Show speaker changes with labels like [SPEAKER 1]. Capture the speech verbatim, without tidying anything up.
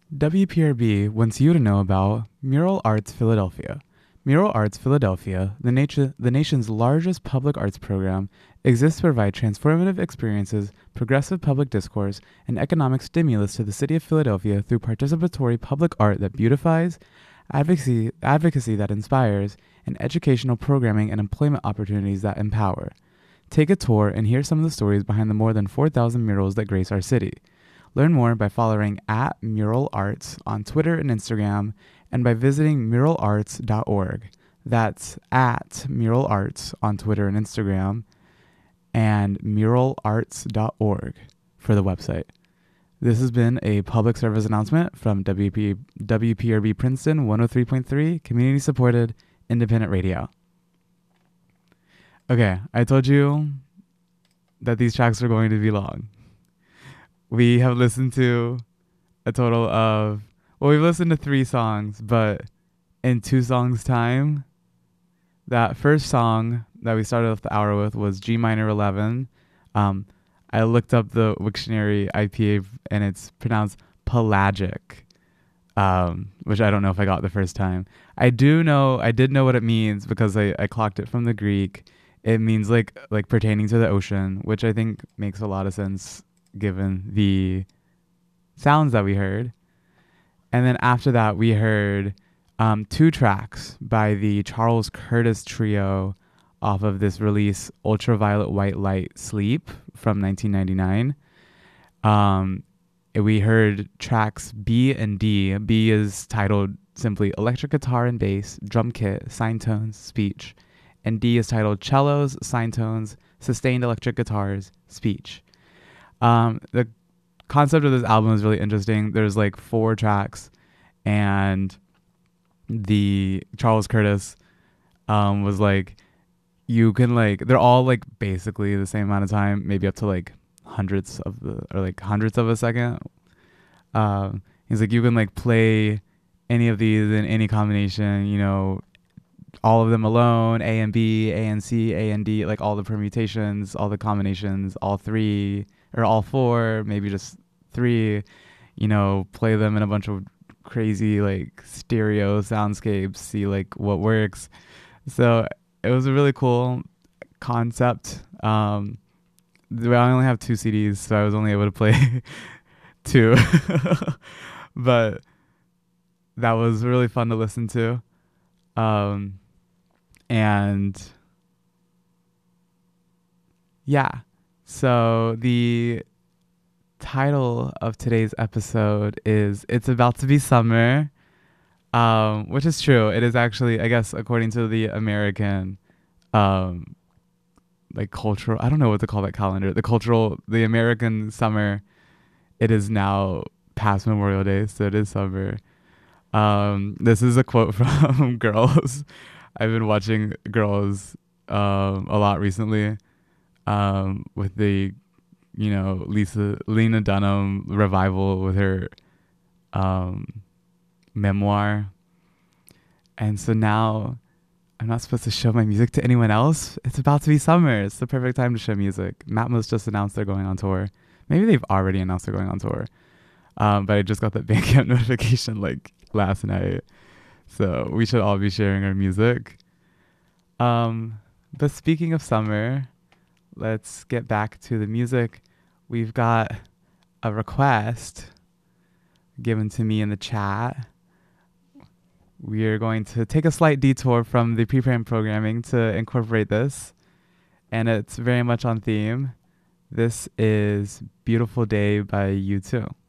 [SPEAKER 1] W P R B wants you to know about Mural Arts Philadelphia. Mural Arts Philadelphia, the, natu- the nation's largest public arts program, exists to provide transformative experiences, progressive public discourse, and economic stimulus to the city of Philadelphia through participatory public art that beautifies, advocacy, advocacy that inspires, and educational programming and employment opportunities that empower. Take a tour and hear some of the stories behind the more than four thousand murals that grace our city. Learn more by following at Mural Arts on Twitter and Instagram, and by visiting mural arts dot org. That's at Mural Arts on Twitter and Instagram, and mural arts dot org for the website. This has been a public service announcement from W P, W P R B Princeton one oh three point three, community supported, independent radio. Okay, I told you that these tracks are going to be long. We have listened to a total of, well, we've listened to three songs, but in two songs' time, that first song that we started off the hour with was G minor eleven. Um, I looked up the Wiktionary I P A and it's pronounced pelagic, um, which I don't know if I got the first time. I do know, I did know what it means because I, I clocked it from the Greek. It means like like pertaining to the ocean, which I think makes a lot of sense given the sounds that we heard. And then after that, we heard um, two tracks by the Charles Curtis Trio off of this release, Ultraviolet White Light Sleep from nineteen ninety-nine. Um, we heard tracks B and D. B is titled simply Electric Guitar and Bass, Drum Kit, Sine Tones, Speech. And D is titled Cellos, Sine Tones, Sustained Electric Guitars, Speech. Um, the concept of this album is really interesting. There's like four tracks, and the Charles Curtis um, was like, you can like, they're all like basically the same amount of time, maybe up to like hundreds of the, or like hundreds of a second. Um, he's like, you can like play any of these in any combination, you know, all of them alone, A and B, A and C, A and D, like all the permutations, all the combinations, all three or all four, maybe just three, you know, play them in a bunch of crazy like stereo soundscapes, see like what works. So it was a really cool concept. Um, I only have two C Ds, so I was only able to play two, but that was really fun to listen to. Um, and yeah, so the title of today's episode is It's About to Be Summer, um, which is true. It is actually, I guess, according to the American, um, like cultural, I don't know what to call that calendar, the cultural, the American summer, it is now past Memorial Day, so it is summer. Um, this is a quote from Girls. I've been watching Girls um, a lot recently um, with the, you know, Lisa Lena Dunham revival with her um, memoir. And so now I'm not supposed to show my music to anyone else. It's about to be summer. It's the perfect time to show music. Matmos just announced they're going on tour. Maybe they've already announced they're going on tour. Um, but I just got that Bandcamp notification like last night. So we should all be sharing our music. Um, but speaking of summer, let's get back to the music. We've got a request given to me in the chat. We are going to take a slight detour from the pre-planned programming to incorporate this. And it's very much on theme. This is Beautiful Day by U two.